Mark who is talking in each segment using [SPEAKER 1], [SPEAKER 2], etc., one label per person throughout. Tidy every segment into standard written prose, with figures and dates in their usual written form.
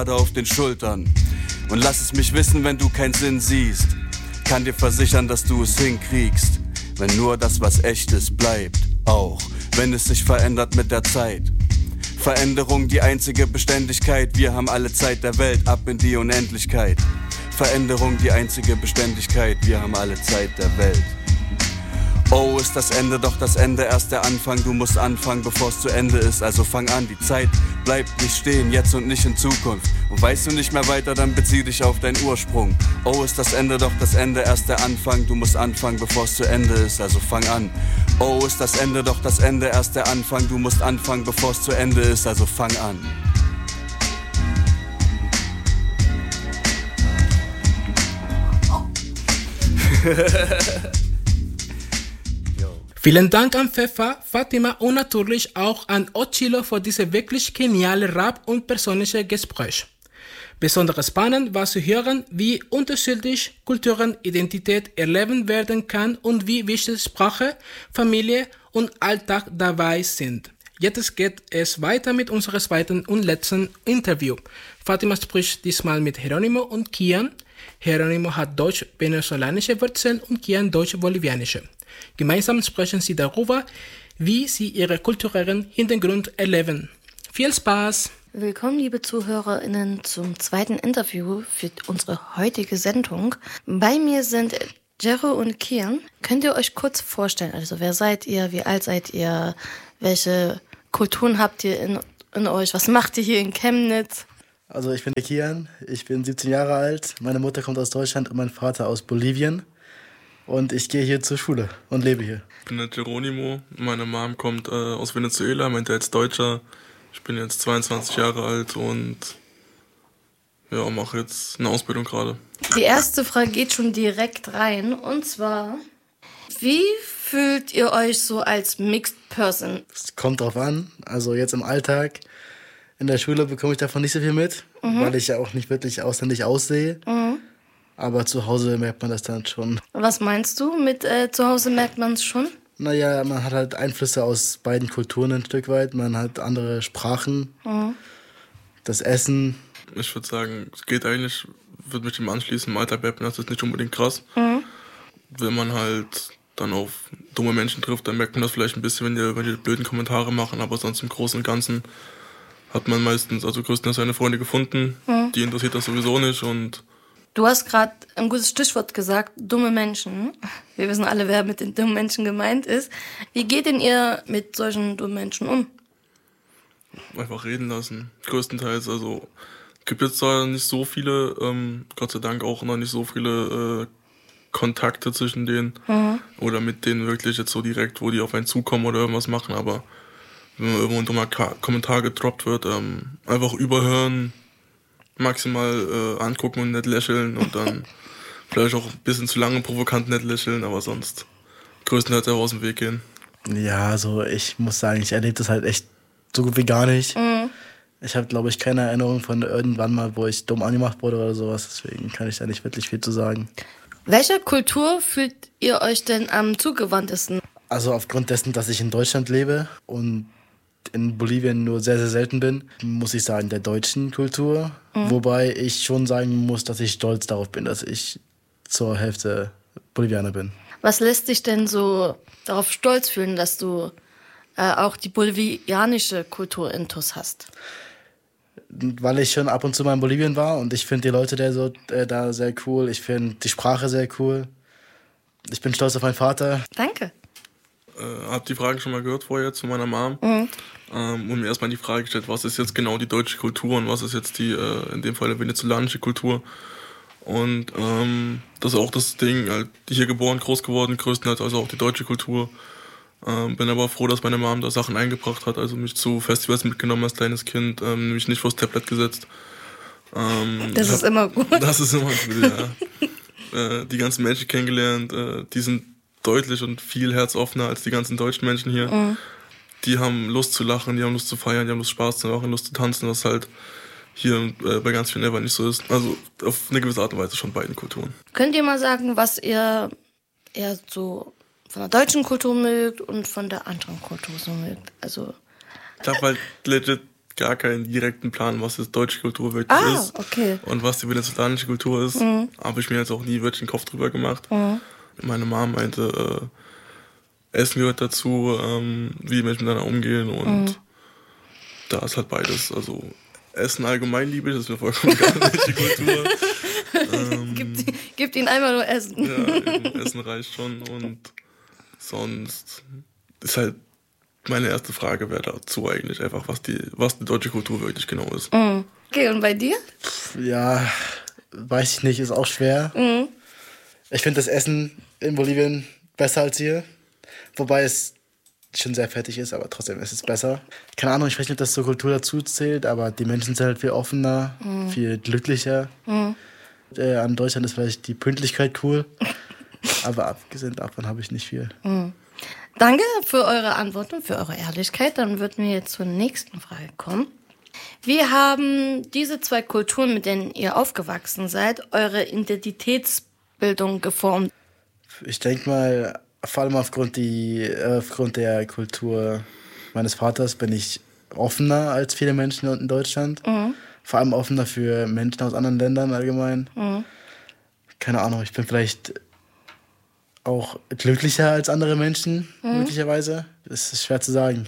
[SPEAKER 1] auf den Schultern. Und lass es mich wissen, wenn du keinen Sinn siehst. Kann dir versichern, dass du es hinkriegst, wenn nur das, was echt ist, bleibt. Auch wenn es sich verändert mit der Zeit. Veränderung die einzige Beständigkeit. Wir haben alle Zeit der Welt, ab in die Unendlichkeit. Veränderung die einzige Beständigkeit. Wir haben alle Zeit der Welt. Oh, ist das Ende, doch das Ende erst der Anfang. Du musst anfangen, bevor es zu Ende ist. Also fang an, die Zeit bleibt nicht stehen, jetzt und nicht in Zukunft. Und weißt du nicht mehr weiter, dann bezieh dich auf deinen Ursprung. Oh, ist das Ende, doch das Ende erst der Anfang. Du musst anfangen, bevor es zu Ende ist. Also fang an. Oh, ist das Ende, doch das Ende erst der Anfang. Du musst anfangen, bevor es zu Ende ist. Also fang an.
[SPEAKER 2] Vielen Dank an Pfeffer, Fatima und natürlich auch an Ochilo für diese wirklich geniale Rap- und persönliche Gespräch. Besonders spannend war zu hören, wie unterschiedlich Kulturen Identität erleben werden kann und wie wichtig Sprache, Familie und Alltag dabei sind. Jetzt geht es weiter mit unserem zweiten und letzten Interview. Fatima spricht diesmal mit Geronimo und Kian. Geronimo hat deutsch-venezolanische Wurzeln und Kian deutsch-bolivianische. Gemeinsam sprechen sie darüber, wie sie ihren kulturellen Hintergrund erleben. Viel Spaß!
[SPEAKER 3] Willkommen, liebe ZuhörerInnen, zum zweiten Interview für unsere heutige Sendung. Bei mir sind Jero und Kian. Könnt ihr euch kurz vorstellen? Also, wer seid ihr? Wie alt seid ihr? Welche Kulturen habt ihr in euch? Was macht ihr hier in Chemnitz?
[SPEAKER 4] Also, ich bin der Kian. Ich bin 17 Jahre alt. Meine Mutter kommt aus Deutschland und mein Vater aus Bolivien. Und ich gehe hier zur Schule und lebe hier.
[SPEAKER 5] Ich bin der Geronimo. Meine Mom kommt aus Venezuela, mein Dad ist Deutscher. Ich bin jetzt 22 Jahre alt und ja, mache jetzt eine Ausbildung gerade.
[SPEAKER 3] Die erste Frage geht schon direkt rein. Und zwar, wie fühlt ihr euch so als Mixed Person?
[SPEAKER 4] Es kommt drauf an. Also jetzt im Alltag, in der Schule bekomme ich davon nicht so viel mit, weil ich ja auch nicht wirklich ausländisch aussehe. Aber zu Hause merkt man das dann schon.
[SPEAKER 3] Was meinst du mit zu Hause merkt man es schon?
[SPEAKER 4] Naja, man hat halt Einflüsse aus beiden Kulturen ein Stück weit. Man hat andere Sprachen, das Essen.
[SPEAKER 5] Ich würde sagen, es geht eigentlich, würde mich dem anschließen, im Alltag merkt man das ist nicht unbedingt krass. Wenn man halt dann auf dumme Menschen trifft, dann merkt man das vielleicht ein bisschen, wenn die blöden Kommentare machen. Aber sonst im Großen und Ganzen hat man meistens, also größtenteils seine Freunde gefunden. Die interessiert das sowieso nicht und
[SPEAKER 3] Du hast gerade ein gutes Stichwort gesagt, dumme Menschen. Wir wissen alle, wer mit den dummen Menschen gemeint ist. Wie geht denn ihr mit solchen dummen Menschen um?
[SPEAKER 5] Einfach reden lassen, größtenteils. Also gibt jetzt zwar nicht so viele, Gott sei Dank auch noch nicht so viele Kontakte zwischen denen oder mit denen wirklich jetzt so direkt, wo die auf einen zukommen oder irgendwas machen, aber wenn irgendwo ein dummer Kommentar gedroppt wird, einfach überhören, maximal angucken und nett lächeln und dann vielleicht auch ein bisschen zu lange provokant nett lächeln, aber sonst größtenteils einfach aus dem Weg gehen.
[SPEAKER 4] Ja, also ich muss sagen, ich erlebe das halt echt so gut wie gar nicht. Ich habe, glaube ich, keine Erinnerung von irgendwann mal, wo ich dumm angemacht wurde oder sowas, deswegen kann ich da nicht wirklich viel zu sagen.
[SPEAKER 3] Welcher Kultur fühlt ihr euch denn am zugewandtesten?
[SPEAKER 4] Also aufgrund dessen, dass ich in Deutschland lebe und in Bolivien nur sehr, sehr selten bin, muss ich sagen, der deutschen Kultur. Wobei ich schon sagen muss, dass ich stolz darauf bin, dass ich zur Hälfte Bolivianer bin.
[SPEAKER 3] Was lässt dich denn so darauf stolz fühlen, dass du auch die bolivianische Kultur intus hast?
[SPEAKER 4] Weil ich schon ab und zu mal in Bolivien war und ich finde die Leute da sehr cool. Ich finde die Sprache sehr cool. Ich bin stolz auf meinen Vater.
[SPEAKER 3] Danke.
[SPEAKER 5] Hab die Frage schon mal gehört vorher zu meiner Mom und mir erstmal die Frage gestellt, was ist jetzt genau die deutsche Kultur und was ist jetzt die, in dem Fall die venezolanische Kultur. Und das ist auch das Ding, halt hier geboren, groß geworden, größtenteils also auch die deutsche Kultur. Bin aber froh, dass meine Mom da Sachen eingebracht hat, also mich zu Festivals mitgenommen als kleines Kind, mich nicht vors Tablet gesetzt.
[SPEAKER 3] Das ist immer gut.
[SPEAKER 5] Das ist immer gut, ja. Die ganzen Menschen kennengelernt, die sind deutlich und viel herzoffener als die ganzen deutschen Menschen hier. Die haben Lust zu lachen, die haben Lust zu feiern, die haben Lust Spaß zu machen, Lust zu tanzen, was halt hier bei ganz vielen einfach nicht so ist. Also auf eine gewisse Art und Weise schon beiden Kulturen.
[SPEAKER 3] Könnt ihr mal sagen, was ihr eher so von der deutschen Kultur mögt und von der anderen Kultur so mögt? Also
[SPEAKER 5] Ich habe halt legit gar keinen direkten Plan, was jetzt deutsche Kultur wirklich ist.
[SPEAKER 3] Okay.
[SPEAKER 5] Und was die venezolanische Kultur ist. Habe ich mir jetzt auch nie wirklich den Kopf drüber gemacht. Meine Mom meinte, Essen gehört dazu, wie die Menschen miteinander umgehen und da ist halt beides. Also Essen allgemein liebe ich, das ist mir vollkommen egal, welche Kultur.
[SPEAKER 3] Gibt ihnen einmal nur Essen.
[SPEAKER 5] Ja, Essen reicht schon und sonst ist halt meine erste Frage wäre dazu eigentlich einfach, was die deutsche Kultur wirklich genau ist.
[SPEAKER 3] Okay, und bei dir?
[SPEAKER 4] Ja, weiß ich nicht, ist auch schwer. Ich finde das Essen in Bolivien besser als hier. Wobei es schon sehr fettig ist, aber trotzdem ist es besser. Keine Ahnung, ich weiß nicht, ob das zur Kultur dazu zählt, aber die Menschen sind halt viel offener, viel glücklicher. An Deutschland ist vielleicht die Pünktlichkeit cool, aber abgesehen davon habe ich nicht viel.
[SPEAKER 3] Danke für eure Antworten, für eure Ehrlichkeit. Dann würden wir jetzt zur nächsten Frage kommen. Wie haben diese zwei Kulturen, mit denen ihr aufgewachsen seid, eure Identitätsbildung geformt?
[SPEAKER 4] Ich denke mal, vor allem aufgrund der Kultur meines Vaters bin ich offener als viele Menschen in Deutschland. Vor allem offener für Menschen aus anderen Ländern allgemein. Keine Ahnung, ich bin vielleicht auch glücklicher als andere Menschen, möglicherweise. Das ist schwer zu sagen.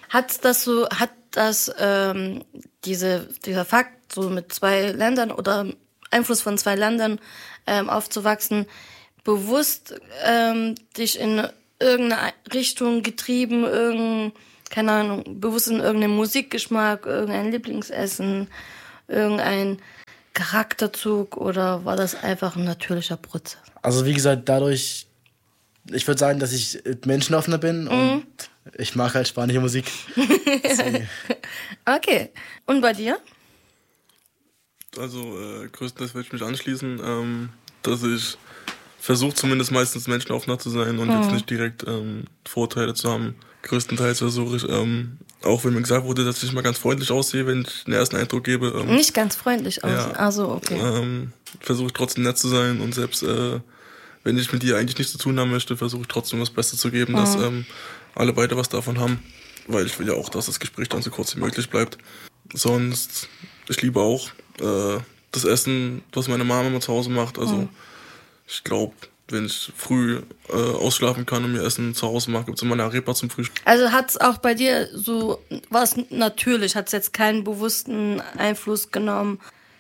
[SPEAKER 4] Dieser Fakt, so mit zwei Ländern oder Einfluss von zwei Ländern aufzuwachsen, bewusst dich in irgendeine Richtung getrieben, keine Ahnung, bewusst in irgendeinen Musikgeschmack, irgendein Lieblingsessen, irgendein Charakterzug, oder war das einfach ein natürlicher Prozess? Also wie gesagt, dadurch, ich würde sagen, dass ich menschenoffener bin und ich mag halt spanische Musik. Okay, und bei dir?
[SPEAKER 5] Also größtenteils würde ich mich anschließen, dass ich versuche zumindest meistens menschenoffener zu sein und jetzt nicht direkt Vorteile zu haben. Größtenteils versuche ich, auch wenn mir gesagt wurde, dass ich mal ganz freundlich aussehe, wenn ich den ersten Eindruck gebe.
[SPEAKER 3] Nicht ganz freundlich aussehen, also okay.
[SPEAKER 5] Versuche ich trotzdem nett zu sein und selbst wenn ich mit dir eigentlich nichts zu tun haben möchte, versuche ich trotzdem das Beste zu geben, dass alle beide was davon haben, weil ich will ja auch, dass das Gespräch dann so kurz wie möglich bleibt. Sonst, ich liebe auch das Essen, was meine Mama immer zu Hause macht, also ich glaube, wenn ich früh ausschlafen kann und mir Essen zu Hause mache, gibt es immer eine Arepa zum Frühstück.
[SPEAKER 3] Also hat es auch bei dir so, war es natürlich, hat es jetzt keinen bewussten Einfluss genommen,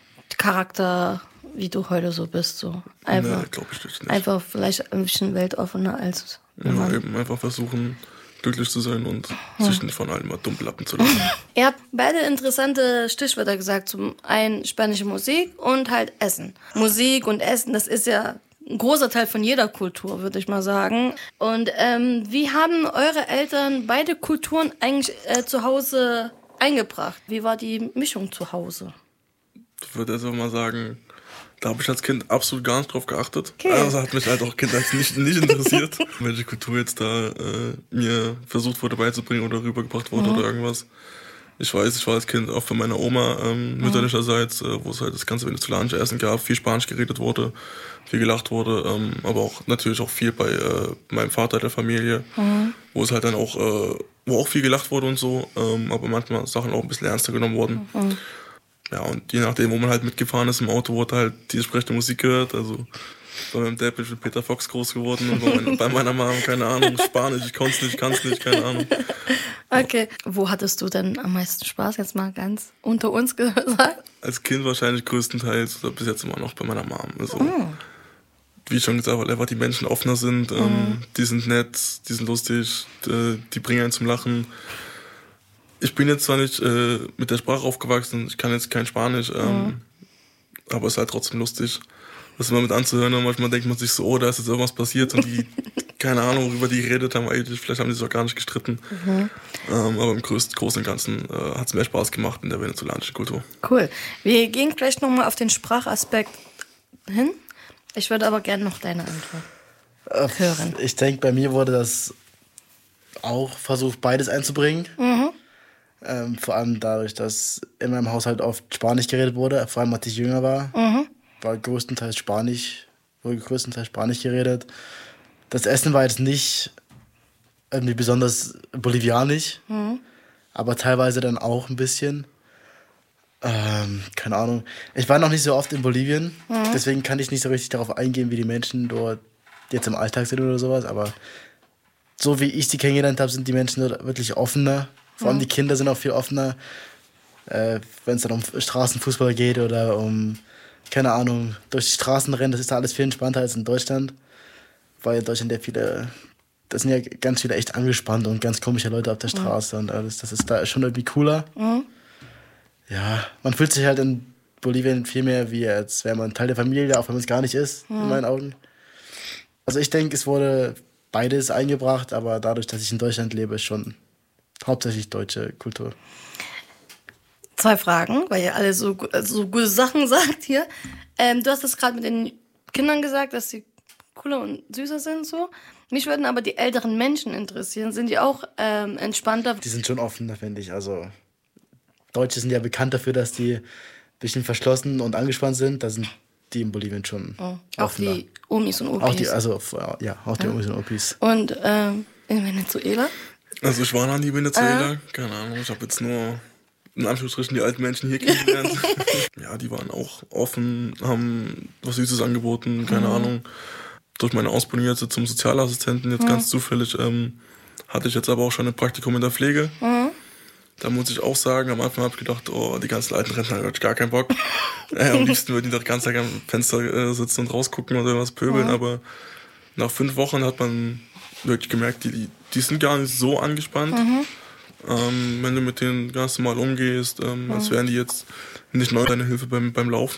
[SPEAKER 3] Charakter, wie du heute so bist, so einfach,
[SPEAKER 5] nee, glaube ich nicht.
[SPEAKER 3] Einfach vielleicht ein bisschen weltoffener als
[SPEAKER 5] ja, eben einfach versuchen, glücklich zu sein und sich nicht von allem mal dumm lappen zu lassen.
[SPEAKER 3] Ihr habt beide interessante Stichwörter gesagt, zum einen spanische Musik und halt Essen. Musik und Essen, das ist ja ein großer Teil von jeder Kultur, würde ich mal sagen. Und wie haben eure Eltern beide Kulturen eigentlich zu Hause eingebracht? Wie war die Mischung zu Hause?
[SPEAKER 5] Ich würde jetzt mal sagen, da habe ich als Kind absolut gar nicht drauf geachtet.
[SPEAKER 3] Okay.
[SPEAKER 5] Also hat mich halt auch Kind nicht interessiert, welche Kultur jetzt da mir versucht wurde beizubringen oder rübergebracht wurde oder irgendwas. Ich weiß, ich war als Kind auch von meiner Oma mütterlicherseits, wo es halt das ganze venezolanische Essen gab, viel Spanisch geredet wurde, viel gelacht wurde, aber auch natürlich auch viel bei meinem Vater der Familie, wo es halt dann auch, wo auch viel gelacht wurde und so, aber manchmal Sachen auch ein bisschen ernster genommen wurden. Ja, und je nachdem, wo man halt mitgefahren ist im Auto, wurde halt die entsprechende Musik gehört. Also bei meinem Dad bin ich mit Peter Fox groß geworden und bei meiner Mom, keine Ahnung, Spanisch, ich kann's nicht, keine Ahnung.
[SPEAKER 3] Okay. Wo hattest du denn am meisten Spaß, jetzt mal ganz unter uns gesagt?
[SPEAKER 5] Als Kind wahrscheinlich größtenteils, oder bis jetzt immer noch bei meiner Mom. Also, wie ich schon gesagt habe, einfach die Menschen offener sind, die sind nett, die sind lustig, die bringen einen zum Lachen. Ich bin jetzt zwar nicht mit der Sprache aufgewachsen, ich kann jetzt kein Spanisch, aber es ist halt trotzdem lustig, das immer mit anzuhören. Und manchmal denkt man sich so, oh, da ist jetzt irgendwas passiert und die, keine Ahnung, worüber die geredet haben eigentlich, vielleicht haben die sich auch gar nicht gestritten. Aber im Großen und Ganzen hat es mehr Spaß gemacht in der venezolanischen Kultur.
[SPEAKER 3] Cool. Wir gehen gleich nochmal auf den Sprachaspekt hin. Ich würde aber gerne noch deine Antwort hören.
[SPEAKER 4] Ich denke, bei mir wurde das auch versucht, beides einzubringen. Vor allem dadurch, dass in meinem Haushalt oft Spanisch geredet wurde, vor allem als ich jünger war, wurde größtenteils Spanisch geredet. Das Essen war jetzt nicht irgendwie besonders bolivianisch, aber teilweise dann auch ein bisschen. Keine Ahnung. Ich war noch nicht so oft in Bolivien, deswegen kann ich nicht so richtig darauf eingehen, wie die Menschen dort jetzt im Alltag sind oder sowas, aber so wie ich sie kennengelernt habe, sind die Menschen dort wirklich offener. Vor allem die Kinder sind auch viel offener, wenn es dann um Straßenfußball geht oder um, keine Ahnung, durch die Straßen rennen. Das ist da alles viel entspannter als in Deutschland, weil in Deutschland das sind ja ganz viele echt angespannte und ganz komische Leute auf der Straße und alles. Das ist da schon irgendwie cooler. Ja, man fühlt sich halt in Bolivien viel mehr wie, als wäre man Teil der Familie, auch wenn man es gar nicht ist, in meinen Augen. Also ich denke, es wurde beides eingebracht, aber dadurch, dass ich in Deutschland lebe, ist schon hauptsächlich deutsche Kultur.
[SPEAKER 3] 2 Fragen, weil ihr alle so gute Sachen sagt hier. Du hast das gerade mit den Kindern gesagt, dass sie cooler und süßer sind, so. Mich würden aber die älteren Menschen interessieren. Sind die auch entspannter?
[SPEAKER 4] Die sind schon offener, finde ich. Also Deutsche sind ja bekannt dafür, dass die ein bisschen verschlossen und angespannt sind. Da sind die in Bolivien schon
[SPEAKER 3] Auch die Omis und Opis.
[SPEAKER 4] Auch die Omis und Opis.
[SPEAKER 3] Und in Venezuela?
[SPEAKER 5] Also ich war noch nie in Venezuela, keine Ahnung, ich habe jetzt nur in Anführungsstrichen die alten Menschen hier kennengelernt. Ja, die waren auch offen, haben was Süßes angeboten, keine Ahnung. Durch meine Ausbildung jetzt zum Sozialassistenten, jetzt ganz zufällig, hatte ich jetzt aber auch schon ein Praktikum in der Pflege. Da muss ich auch sagen, am Anfang habe ich gedacht, oh, die ganzen alten Rentner, da hab ich gar keinen Bock. Am liebsten würden die doch ganz Tag am Fenster sitzen und rausgucken oder was pöbeln, aber nach 5 Wochen hat man wirklich gemerkt, die sind gar nicht so angespannt. Wenn du mit denen ganz normal umgehst, als wären die jetzt nicht neu deine Hilfe beim Laufen.